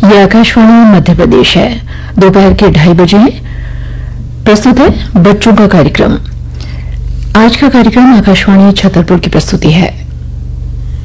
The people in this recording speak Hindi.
ये आकाशवाणी मध्य प्रदेश है। दोपहर के 2:30 बजे प्रस्तुत है बच्चों का कार्यक्रम। आज का कार्यक्रम आकाशवाणी छतरपुर की प्रस्तुति है।